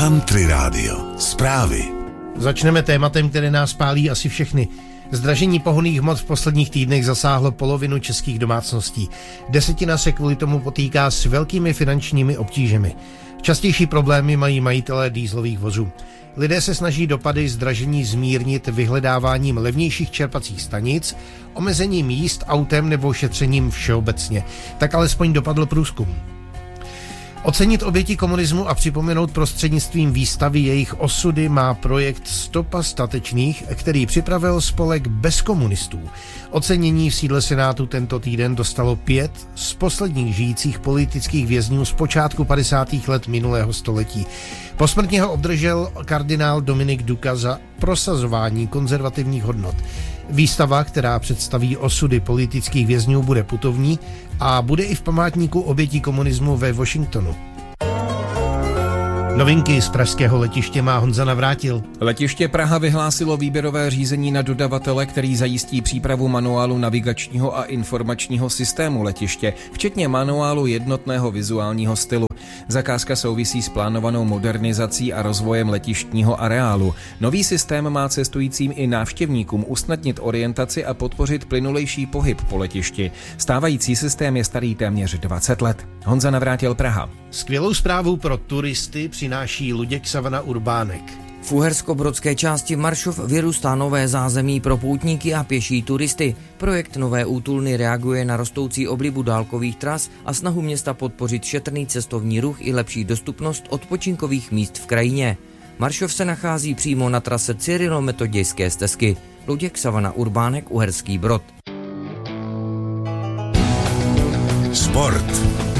Country Radio. Zprávy. Začneme tématem, které nás pálí asi všechny. Zdražení pohonných hmot v posledních týdnech zasáhlo polovinu českých domácností. Desetina se kvůli tomu potýká s velkými finančními obtížemi. Častější problémy mají majitelé dieselových vozů. Lidé se snaží dopady zdražení zmírnit vyhledáváním levnějších čerpacích stanic, omezením jízd autem nebo šetřením všeobecně. Tak alespoň dopadl průzkum. Ocenit oběti komunismu a připomenout prostřednictvím výstavy jejich osudy má projekt Stopa statečných, který připravil spolek Bez komunistů. Ocenění v sídle Senátu tento týden dostalo 5 z posledních žijících politických vězňů z počátku 50. let minulého století. Posmrtně ho obdržel kardinál Dominik Duka za prosazování konzervativních hodnot. Výstava, která představí osudy politických vězňů, bude putovní a bude i v památníku obětí komunismu ve Washingtonu. Novinky z pražského letiště má Honza Navrátil. Letiště Praha vyhlásilo výběrové řízení na dodavatele, který zajistí přípravu manuálu navigačního a informačního systému letiště, včetně manuálu jednotného vizuálního stylu. Zakázka souvisí s plánovanou modernizací a rozvojem letištního areálu. Nový systém má cestujícím i návštěvníkům usnadnit orientaci a podpořit plynulejší pohyb po letišti. Stávající systém je starý téměř 20 let. Honza Navrátil, Praha. Skvělou zprávu pro turisty přináší Luděk Savana Urbánek. V uhersko-brodské části Maršov vyrůstá nové zázemí pro poutníky a pěší turisty. Projekt Nové útulny reaguje na rostoucí oblibu dálkových tras a snahu města podpořit šetrný cestovní ruch i lepší dostupnost odpočinkových míst v krajině. Maršov se nachází přímo na trase Cyrilo-Metodějské stezky. Luděk Savana Urbánek, Uherský Brod. Sport.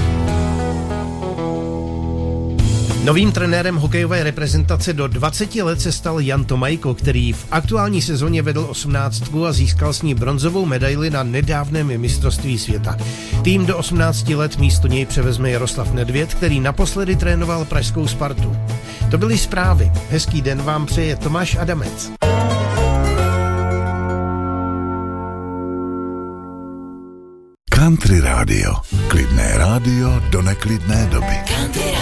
Novým trenérem hokejové reprezentace do 20 let se stal Jan Tomajko, který v aktuální sezóně vedl 18 a získal s ní bronzovou medaili na nedávném mistrovství světa. Tým do 18 let místo něj převezme Jaroslav Nedvěd, který naposledy trénoval pražskou Spartu. To byly zprávy. Hezký den vám přeje Tomáš Adamec. Country Radio. Klidné rádio do neklidné doby. Country